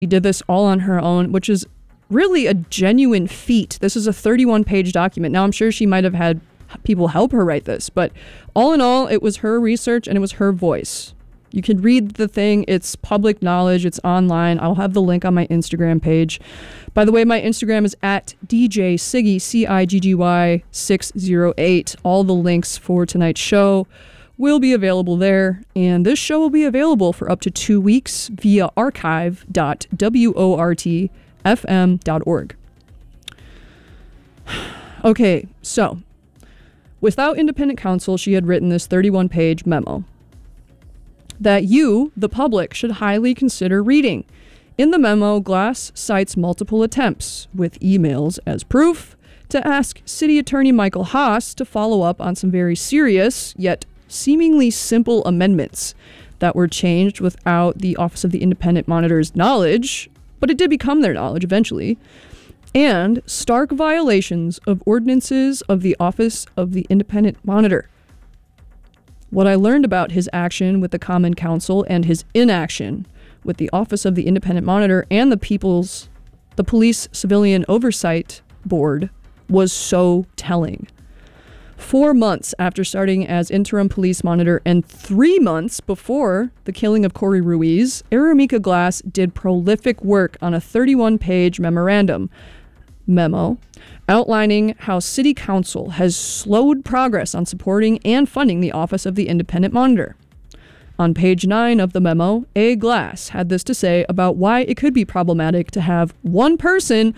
She did this all on her own, which is really a genuine feat. This is a 31-page document. Now, I'm sure she might have had people help her write this, but all in all, it was her research and it was her voice. You can read the thing. It's public knowledge. It's online. I'll have the link on my Instagram page. By the way, my Instagram is at DJ Siggy, Ciggy 608. All the links for tonight's show will be available there, and this show will be available for up to 2 weeks via archive.wortfm.org. Okay, so without independent counsel, she had written this 31-page memo that you, the public, should highly consider reading. In the memo, Glass cites multiple attempts, with emails as proof, to ask City Attorney Michael Haas to follow up on some very serious, yet seemingly simple amendments that were changed without the Office of the Independent Monitor's knowledge, but it did become their knowledge eventually, and stark violations of ordinances of the Office of the Independent Monitor. What I learned about his action with the Common Council and his inaction with the Office of the Independent Monitor and the Police Civilian Oversight Board was so telling. 4 months after starting as interim police monitor and 3 months before the killing of Corey Ruiz, Aramika Glass did prolific work on a 31-page memo outlining how City Council has slowed progress on supporting and funding the Office of the Independent Monitor. On page 9 of the memo, A. Glass had this to say about why it could be problematic to have one person,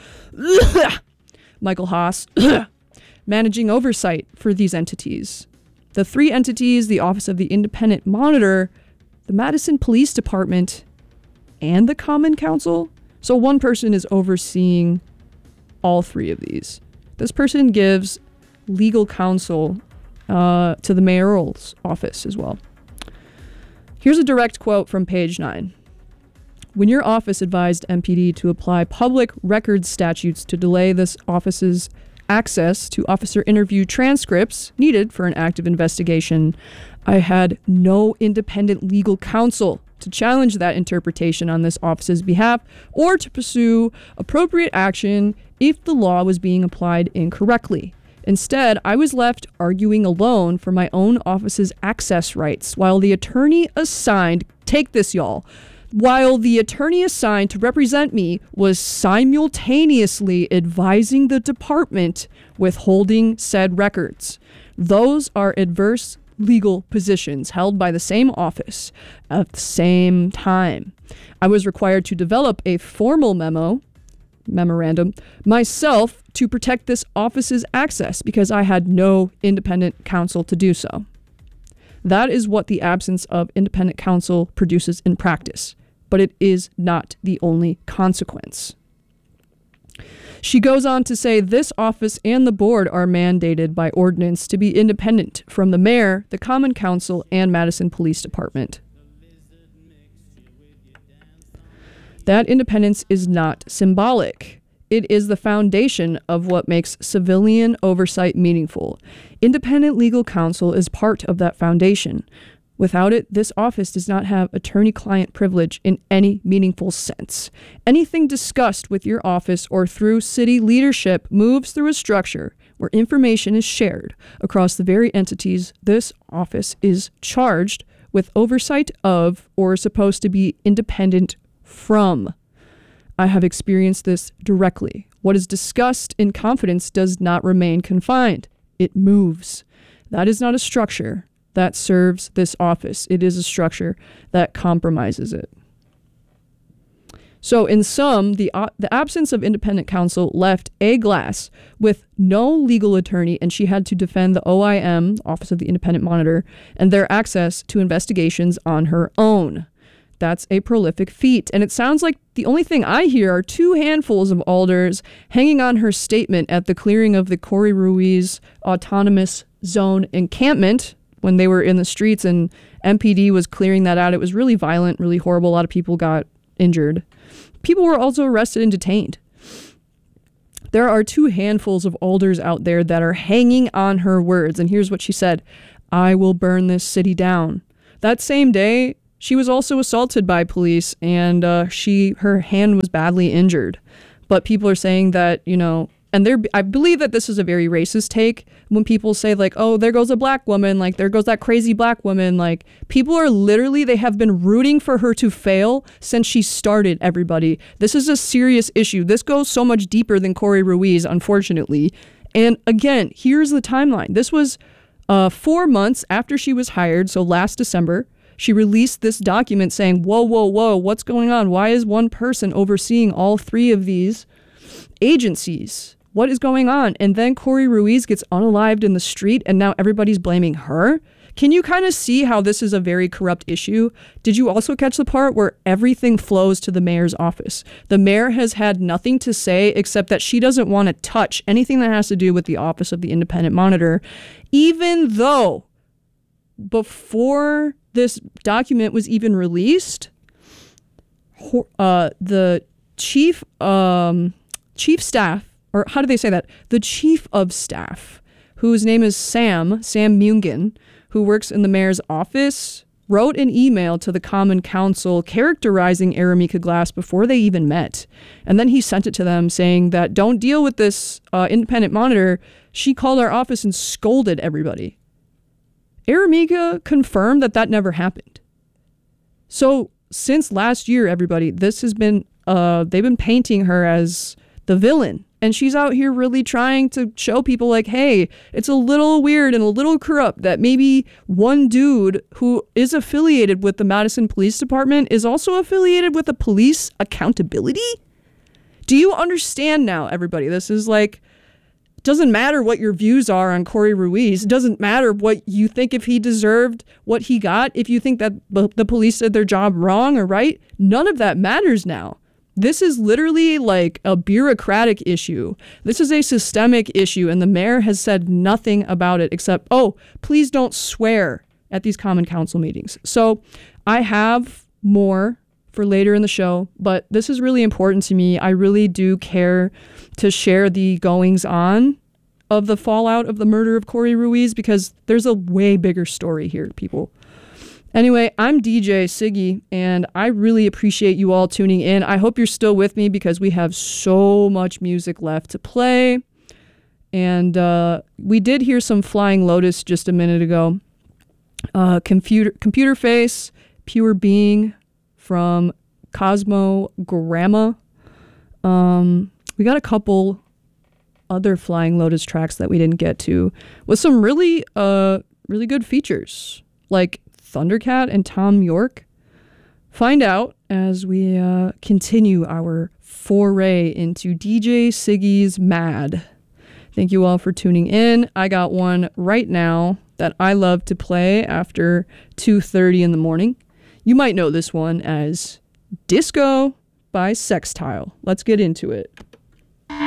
Michael Haas, managing oversight for these entities. The 3 entities, the Office of the Independent Monitor, the Madison Police Department, and the Common Council. So one person is overseeing all 3 of these. This person gives legal counsel to the mayoral's office as well. Here's a direct quote from page 9. When your office advised MPD to apply public records statutes to delay this office's access to officer interview transcripts needed for an active investigation, I had no independent legal counsel to challenge that interpretation on this office's behalf or to pursue appropriate action if the law was being applied incorrectly. Instead, I was left arguing alone for my own office's access rights while the attorney assigned, take this y'all, while the attorney assigned to represent me was simultaneously advising the department withholding said records. Those are adverse legal positions held by the same office at the same time. I was required to develop a formal memorandum myself to protect this office's access because I had no independent counsel to do so. That is what the absence of independent counsel produces in practice, but it is not the only consequence. She goes on to say this office and the board are mandated by ordinance to be independent from the mayor, the Common Council, and Madison Police Department. That independence is not symbolic. It is the foundation of what makes civilian oversight meaningful. Independent legal counsel is part of that foundation. Without it, this office does not have attorney-client privilege in any meaningful sense. Anything discussed with your office or through city leadership moves through a structure where information is shared across the very entities this office is charged with oversight of or supposed to be independent from. I have experienced this directly. What is discussed in confidence does not remain confined. It moves. That is not a structure that serves this office. It is a structure that compromises it. So in sum, the absence of independent counsel left A. Glass with no legal attorney, and she had to defend the OIM, Office of the Independent Monitor, and their access to investigations on her own. That's a prolific feat. And it sounds like the only thing I hear are 2 handfuls of alders hanging on her statement at the clearing of the Corey Ruiz Autonomous Zone encampment when they were in the streets and MPD was clearing that out. It was really violent, really horrible. A lot of people got injured. People were also arrested and detained. There are 2 handfuls of alders out there that are hanging on her words. And here's what she said: I will burn this city down. That same day, she was also assaulted by police, and her hand was badly injured. But people are saying that, and I believe that this is a very racist take when people say like, oh, there goes a black woman, like there goes that crazy black woman. Like people are literally, they have been rooting for her to fail since she started, everybody. This is a serious issue. This goes so much deeper than Corey Ruiz, unfortunately. And again, here's the timeline. This was 4 months after she was hired. So last December, she released this document saying, whoa, what's going on? Why is one person overseeing all 3 of these agencies? What is going on? And then Corey Ruiz gets unalived in the street, and now everybody's blaming her. Can you kind of see how this is a very corrupt issue? Did you also catch the part where everything flows to the mayor's office? The mayor has had nothing to say except that she doesn't want to touch anything that has to do with the Office of the Independent Monitor, even though before this document was even released, the chief staff, or how do they say that? The chief of staff, whose name is Sam Mungen, who works in the mayor's office, wrote an email to the Common Council characterizing Aramika Glass before they even met. And then he sent it to them saying that don't deal with this independent monitor. She called our office and scolded everybody. Aramika confirmed that never happened. So since last year, everybody, this has been, they've been painting her as the villain. And she's out here really trying to show people like, hey, it's a little weird and a little corrupt that maybe one dude who is affiliated with the Madison Police Department is also affiliated with the Police Accountability. Do you understand now, everybody? This is like, doesn't matter what your views are on Corey Ruiz. It doesn't matter what you think if he deserved what he got. If you think that the police did their job wrong or right, none of that matters now. This is literally like a bureaucratic issue. This is a systemic issue, and the mayor has said nothing about it except, oh, please don't swear at these Common Council meetings. So I have more for later in the show, but this is really important to me. I really do care to share the goings on of the fallout of the murder of Corey Ruiz because there's a way bigger story here, people. Anyway, I'm DJ Siggy, and I really appreciate you all tuning in. I hope you're still with me because we have so much music left to play. And we did hear some Flying Lotus just a minute ago. Computer Face, Pure Being from Cosmogramma. We got a couple other Flying Lotus tracks that we didn't get to with some really good features, like Thundercat and Tom York. Find out as we continue our foray into DJ Siggy's Mad. Thank you all for tuning in. I got one right now that I love to play after 2:30 in the morning. You might know this one as Disco by Sextile. Let's get into it.